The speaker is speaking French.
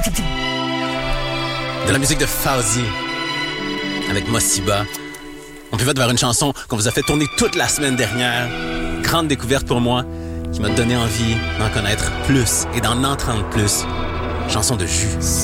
De la musique de Fauzi avec Mosiba. On pivot vers une chanson qu'on vous a fait tourner toute la semaine dernière. Grande découverte pour moi, qui m'a donné envie d'en connaître plus et d'en entendre plus. Chanson de Jus.